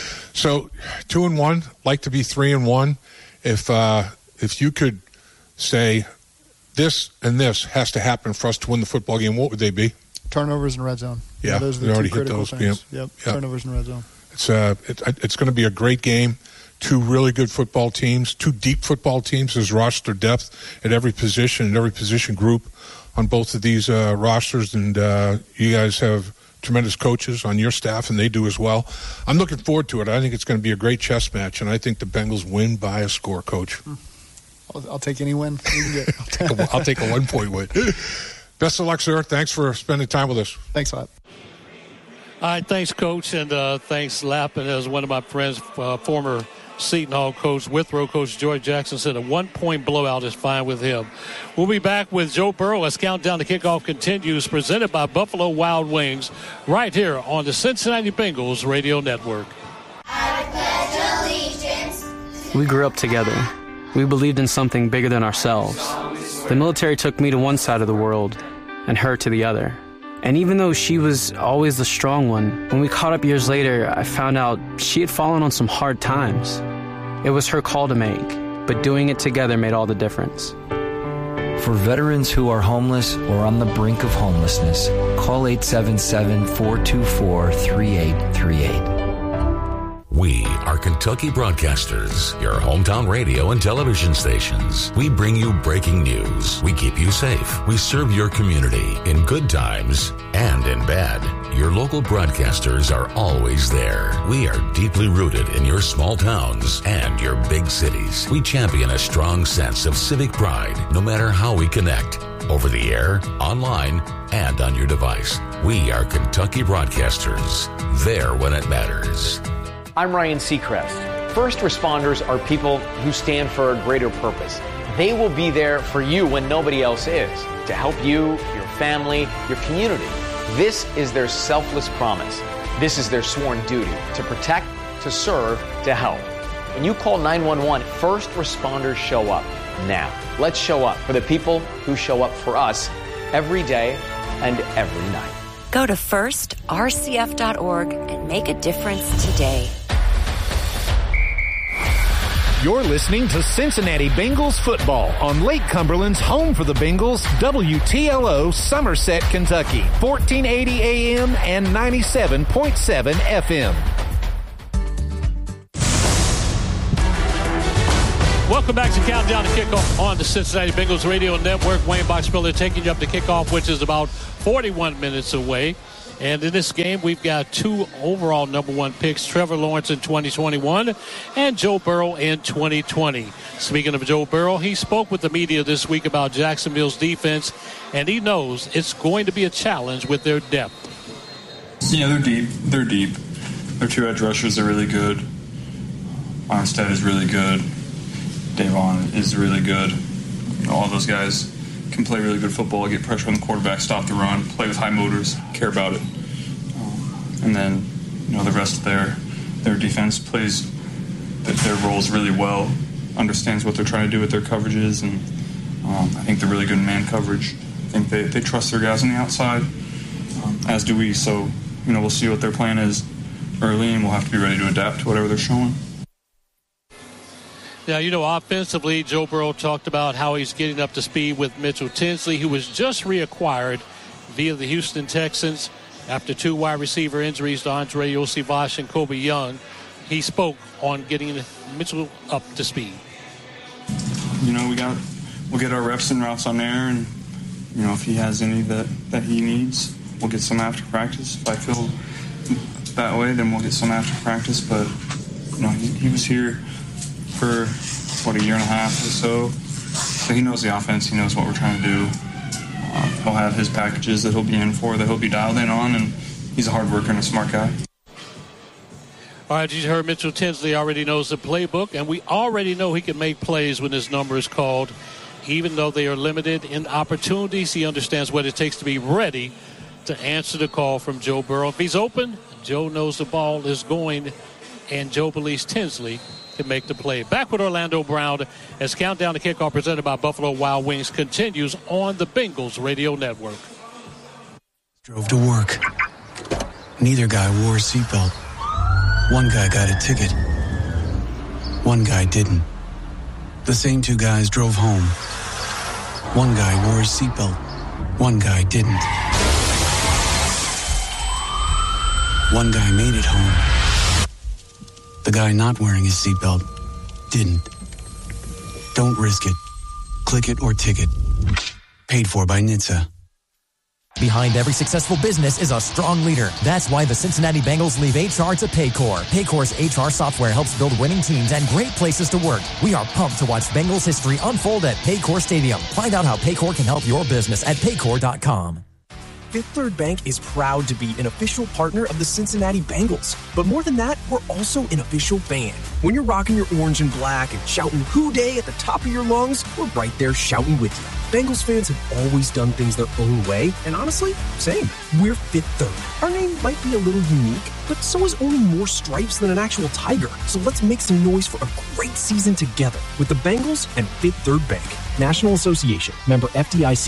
So two and one, like to be three and one. If uh, if you could say this and this has to happen for us to win the football game, what would they be? Turnovers in red zone. Yeah, yeah those are the already two hit critical those. things. Yep. Yep. yep. Turnovers in red zone. It's uh, it, it's going to be a great game. Two really good football teams, two deep football teams. There's roster depth at every position, at every position group on both of these uh, rosters, and uh, you guys have tremendous coaches on your staff, and they do as well. I'm looking forward to it. I think it's going to be a great chess match, and I think the Bengals win by a score, Coach. I'll, I'll take any win you can get. I'll, take a, I'll take a one-point win. Best of luck, sir. Thanks for spending time with us. Thanks a lot. All right, thanks, Coach, and uh, thanks, Lapham. As one of my friends, uh, former Seton Hall coach, Withrow coach George Jackson, said a one-point blowout is fine with him. We'll be back with Joe Burrow as Countdown to Kickoff continues, presented by Buffalo Wild Wings, right here on the Cincinnati Bengals Radio Network. I pledge allegiance. We grew up together. We believed in something bigger than ourselves. The military took me to one side of the world and her to the other. And even though she was always the strong one, when we caught up years later, I found out she had fallen on some hard times. It was her call to make, but doing it together made all the difference. For veterans who are homeless or on the brink of homelessness, call eight seven seven, four two four, three eight three eight. We are Kentucky Broadcasters, your hometown radio and television stations. We bring you breaking news. We keep you safe. We serve your community in good times and in bad. Your local broadcasters are always there. We are deeply rooted in your small towns and your big cities. We champion a strong sense of civic pride, no matter how we connect. Over the air, online, and on your device. We are Kentucky Broadcasters. There when it matters. I'm Ryan Seacrest. First responders are people who stand for a greater purpose. They will be there for you when nobody else is, to help you, your family, your community. This is their selfless promise. This is their sworn duty, to protect, to serve, to help. When you call nine one one, first responders show up now. Let's show up for the people who show up for us every day and every night. Go to first r c f dot org and make a difference today. You're listening to Cincinnati Bengals football on Lake Cumberland's home for the Bengals, W T L O, Somerset, Kentucky, fourteen eighty A M and ninety-seven point seven F M. Welcome back to Countdown to Kickoff on the Cincinnati Bengals Radio Network. Wayne Boxmiller taking you up to kickoff, which is about forty-one minutes away. And in this game, we've got two overall number one picks, Trevor Lawrence in twenty twenty-one and Joe Burrow in twenty twenty. Speaking of Joe Burrow, he spoke with the media this week about Jacksonville's defense, and he knows it's going to be a challenge with their depth. Yeah, they're deep. They're deep. Their two edge rushers are really good. Armstead is really good. Davon is really good. All those guys can play really good football, get pressure on the quarterback, stop the run, play with high motors, care about it. Um, and then, you know, the rest of their their defense plays their roles really well, understands what they're trying to do with their coverages, and um, I think they're really good in man coverage. I think they, they trust their guys on the outside, um, as do we. So, you know, we'll see what their plan is early, and we'll have to be ready to adapt to whatever they're showing. Now, you know, offensively, Joe Burrow talked about how he's getting up to speed with Mitchell Tinsley, who was just reacquired via the Houston Texans after two wide receiver injuries to Andre Osivas and Kobe Young. He spoke on getting Mitchell up to speed. You know, we got we'll get our reps and routes on there, and you know, if he has any that, that he needs, we'll get some after practice. If I feel that way, then we'll get some after practice. But you know, he, he was here for what, a year and a half or so, so he knows the offense. He knows what we're trying to do. Uh, he'll have his packages that he'll be in for, that he'll be dialed in on, and he's a hard worker and a smart guy. All right, you heard Mitchell Tinsley already knows the playbook, and we already know he can make plays when his number is called. Even though they are limited in opportunities, he understands what it takes to be ready to answer the call from Joe Burrow. If he's open, Joe knows the ball is going, and Joe believes Tinsley can make the play. Back with Orlando Brown as Countdown to Kickoff presented by Buffalo Wild Wings continues on the Bengals Radio Network. Drove to work. Neither guy wore a seatbelt. One guy got a ticket. One guy didn't. The same two guys drove home. One guy wore his seatbelt. One guy didn't. One guy made it home. The guy not wearing his seatbelt didn't. Don't risk it. Click it or ticket. Paid for by N H T S A. Behind every successful business is a strong leader. That's why the Cincinnati Bengals leave H R to Paycor. Paycor's H R software helps build winning teams and great places to work. We are pumped to watch Bengals history unfold at Paycor Stadium. Find out how Paycor can help your business at paycor dot com. Fifth Third Bank is proud to be an official partner of the Cincinnati Bengals. But more than that, we're also an official fan. When you're rocking your orange and black and shouting "Hoo Day" at the top of your lungs, we're right there shouting with you. Bengals fans have always done things their own way, and honestly, same. We're Fifth Third. Our name might be a little unique, but so is owning more stripes than an actual tiger. So let's make some noise for a great season together with the Bengals and Fifth Third Bank. National Association. Member F D I C.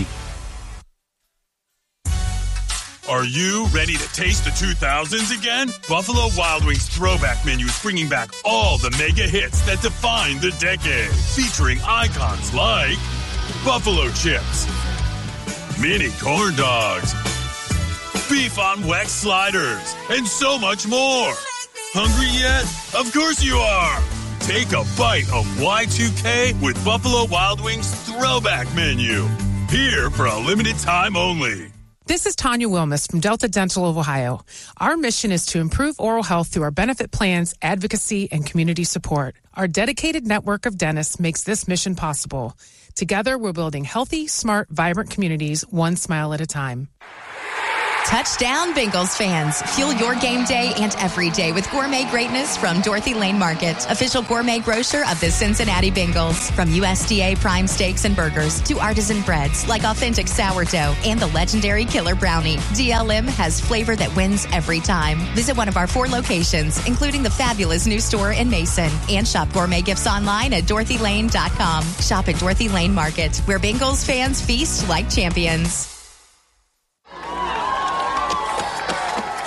Are you ready to taste the two thousands again? Buffalo Wild Wings Throwback Menu is bringing back all the mega hits that defined the decade. Featuring icons like Buffalo Chips, Mini Corn Dogs, Beef on Wex Sliders, and so much more. Hungry yet? Of course you are. Take a bite of Y two K with Buffalo Wild Wings Throwback Menu. Here for a limited time only. This is Tanya Wilmus from Delta Dental of Ohio. Our mission is to improve oral health through our benefit plans, advocacy, and community support. Our dedicated network of dentists makes this mission possible. Together, we're building healthy, smart, vibrant communities, one smile at a time. Touchdown, Bengals fans. Fuel your game day and every day with gourmet greatness from Dorothy Lane Market, official gourmet grocer of the Cincinnati Bengals. From U S D A prime steaks and burgers to artisan breads like authentic sourdough and the legendary Killer Brownie, D L M has flavor that wins every time. Visit one of our four locations, including the fabulous new store in Mason, and shop gourmet gifts online at dorothy lane dot com. Shop at Dorothy Lane Market, where Bengals fans feast like champions.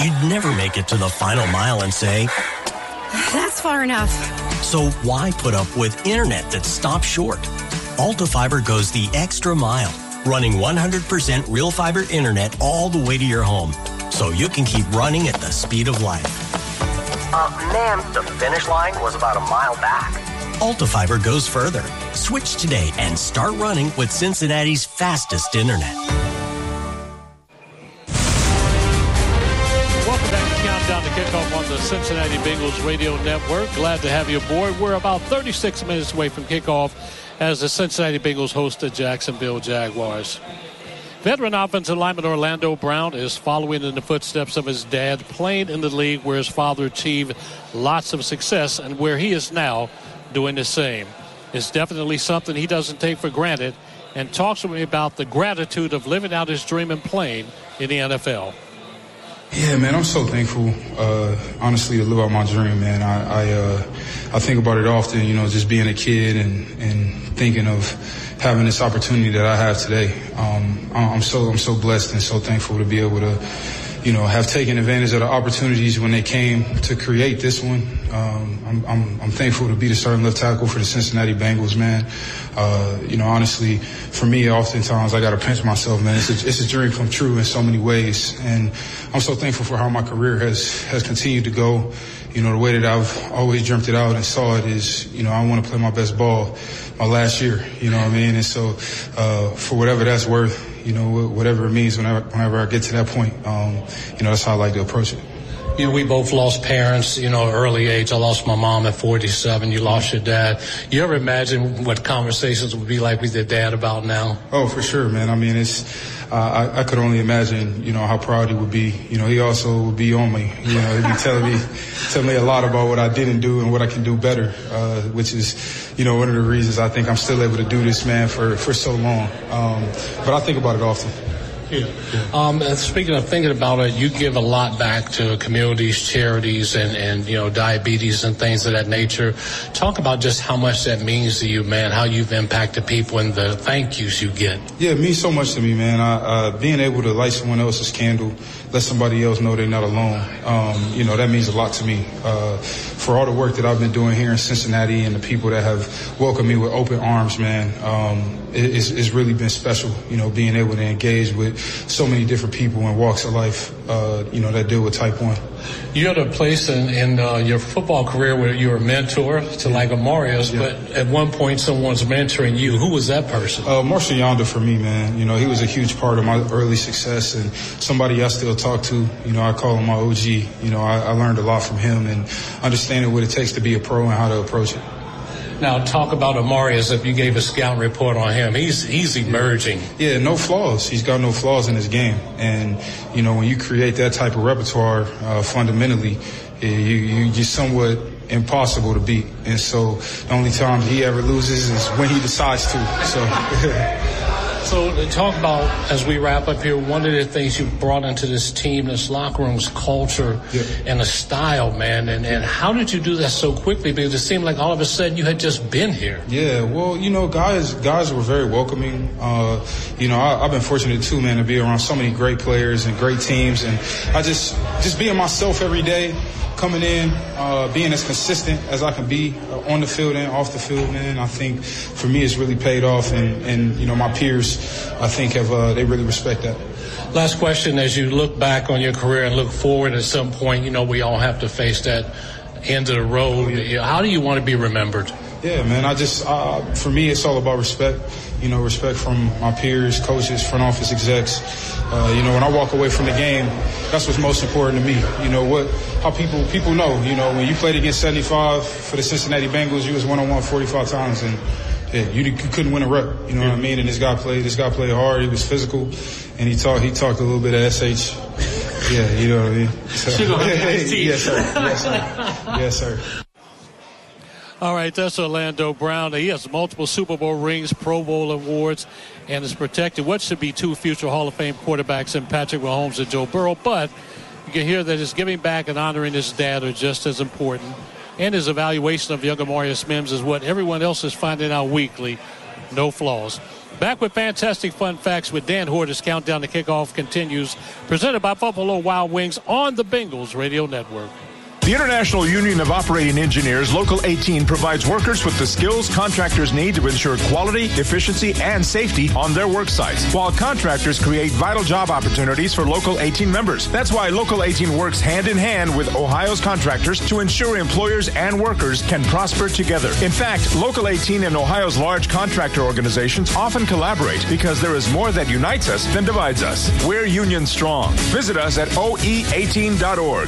you'd never make it to the final mile and say, that's far enough. So why put up with internet that stops short? Alta Fiber goes the extra mile, running one hundred percent real fiber internet all the way to your home, so you can keep running at the speed of light. Uh, ma'am, the finish line was about a mile back. Alta Fiber goes further. Switch today and start running with Cincinnati's fastest internet. Countdown to kickoff on the Cincinnati Bengals Radio Network. Glad to have you aboard. We're about thirty-six minutes away from kickoff as the Cincinnati Bengals host the Jacksonville Jaguars. Veteran offensive lineman Orlando Brown is following in the footsteps of his dad, playing in the league where his father achieved lots of success and where he is now doing the same. It's definitely something he doesn't take for granted, and talks with me about the gratitude of living out his dream and playing in the N F L. Yeah, man, I'm so thankful, uh, honestly, to live out my dream, man. I I, uh, I think about it often, you know, just being a kid and, and thinking of having this opportunity that I have today. Um, I'm so I'm so blessed and so thankful to be able to, you know, have taken advantage of the opportunities when they came to create this one. Um, I'm, I'm, I'm thankful to be the starting left tackle for the Cincinnati Bengals, man. Uh, you know, honestly, for me, oftentimes I got to pinch myself, man. It's a, it's a dream come true in so many ways. And I'm so thankful for how my career has, has continued to go. You know, the way that I've always dreamt it out and saw it is, you know, I want to play my best ball my last year, you know what I mean? And so, uh, for whatever that's worth, you know, whatever it means whenever, whenever I get to that point, um, you know, that's how I like to approach it. You know, we both lost parents, you know, early age. I lost my mom at forty-seven. You lost your dad. You ever imagine what conversations would be like with your dad about now? Oh, for sure, man. I mean, it's, uh, I, I could only imagine, you know, how proud he would be. You know, he also would be on me. You know, he'd be telling me, telling me a lot about what I didn't do and what I can do better, uh, which is, you know, one of the reasons I think I'm still able to do this, man, for, for so long. Um, but I think about it often. Yeah. Um, and speaking of thinking about it, you give a lot back to communities, charities, and, and, you know, diabetes and things of that nature. Talk about just how much that means to you, man, how you've impacted people and the thank yous you get. Yeah, it means so much to me, man. I, uh, being able to light someone else's candle, let somebody else know they're not alone, um, you know, that means a lot to me. Uh, for all the work that I've been doing here in Cincinnati and the people that have welcomed me with open arms, man, um, it, it's, it's really been special, you know, being able to engage with so many different people and walks of life, uh, you know, that deal with type one. You had a place in, in uh, your football career where you were a mentor to yeah. like Amarius, yeah. but at one point someone's mentoring you. Who was that person? Uh, Marshall Yonder for me, man. You know, he was a huge part of my early success and somebody I still talk to. You know, I call him my O G. You know, I, I learned a lot from him and understanding what it takes to be a pro and how to approach it. Now, talk about Amari as if you gave a scout report on him. He's he's emerging. Yeah, no flaws. He's got no flaws in his game. And, you know, when you create that type of repertoire, uh, fundamentally, you, you, you're somewhat impossible to beat. And so the only time he ever loses is when he decides to. So... So to talk about, as we wrap up here, one of the things you brought into this team, this locker room, is culture yeah. and a style, man. And, and how did you do that so quickly? Because it seemed like all of a sudden you had just been here. Yeah, well, you know, guys guys were very welcoming. Uh, you know, I, I've been fortunate, too, man, to be around so many great players and great teams. And I just, just being myself every day, coming in, uh, being as consistent as I can be uh, on the field and off the field, man, I think for me it's really paid off. And, and you know, my peers, I think, have uh, they really respect that. Last question, as you look back on your career and look forward at some point, you know, we all have to face that end of the road. How do you want to be remembered? Yeah, man, I just, uh, for me, it's all about respect. You know, respect from my peers, coaches, front office execs. Uh, you know, when I walk away from the game, that's what's most important to me. You know, what, how people people know, you know, when you played against seventy-five for the Cincinnati Bengals, you was one-on-one forty-five times, and yeah, you, you couldn't win a rep. You know what I mean? And this guy played, this guy played hard. He was physical, and he talked, he talked a little bit of S H. Yeah, you know what I mean? So, yes, sir. Yes, sir. Yes, sir. All right, that's Orlando Brown. He has multiple Super Bowl rings, Pro Bowl awards, and is protected what should be two future Hall of Fame quarterbacks in Patrick Mahomes and Joe Burrow. But you can hear that his giving back and honoring his dad are just as important. And his evaluation of young Amarius Mims is what everyone else is finding out weekly. No flaws. Back with fantastic fun facts with Dan Hoard as Countdown to Kickoff continues. Presented by Buffalo Wild Wings on the Bengals Radio Network. The International Union of Operating Engineers, Local eighteen, provides workers with the skills contractors need to ensure quality, efficiency, and safety on their work sites, while contractors create vital job opportunities for Local eighteen members. That's why Local eighteen works hand in hand with Ohio's contractors to ensure employers and workers can prosper together. In fact, Local eighteen and Ohio's large contractor organizations often collaborate because there is more that unites us than divides us. We're union strong. Visit us at O E eighteen dot org.